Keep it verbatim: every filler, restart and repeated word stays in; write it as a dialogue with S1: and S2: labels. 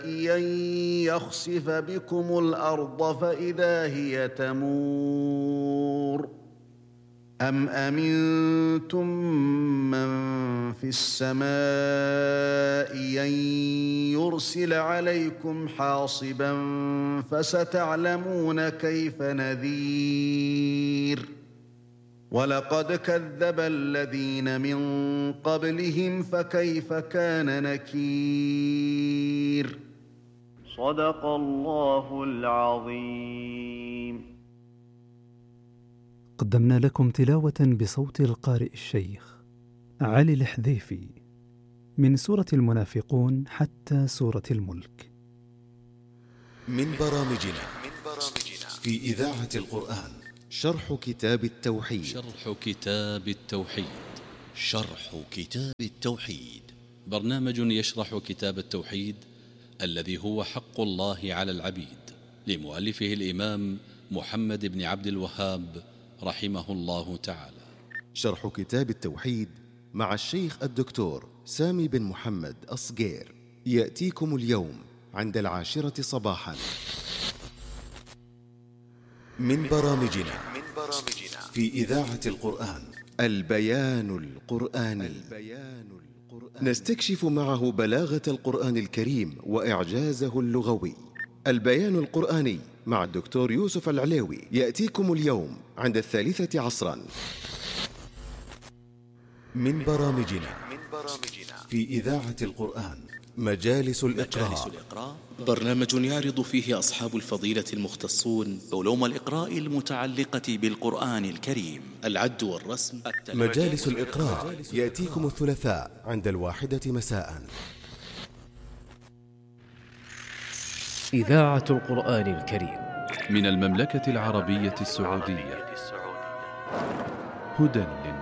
S1: أن يخسف بكم الأرض فإذا هي تمور أم أمنتم من في السماء أن يرسل عليكم حاصبا فستعلمون كيف نذير ولقد كذب الذين من قبلهم فكيف كان نكير.
S2: صدق الله العظيم.
S3: قدمنا لكم تلاوة بصوت القارئ الشيخ علي الحذيفي من سورة المنافقون حتى سورة الملك.
S4: من برامجنا في إذاعة القرآن شرح كتاب التوحيد.
S5: شرح كتاب التوحيد
S4: شرح كتاب التوحيد
S5: برنامج يشرح كتاب التوحيد الذي هو حق الله على العبيد، لمؤلفه الإمام محمد بن عبد الوهاب رحمه الله تعالى.
S4: شرح كتاب التوحيد مع الشيخ الدكتور سامي بن محمد أصغير يأتيكم اليوم عند العاشرة صباحا. من برامجنا في إذاعة القرآن البيان القرآني. نستكشف معه بلاغة القرآن الكريم وإعجازه اللغوي. البيان القرآني مع الدكتور يوسف العليوي يأتيكم اليوم عند الثالثة عصرا. من برامجنا في إذاعة القرآن مجالس الإقراء،
S6: برنامج يعرض فيه أصحاب الفضيلة المختصون علوم الإقراء المتعلقة بالقرآن الكريم، العد والرسم.
S4: مجالس الإقراء يأتيكم الثلاثاء عند الواحدة مساء.
S7: إذاعة القرآن الكريم
S5: من المملكة العربية السعودية، هدى للناس.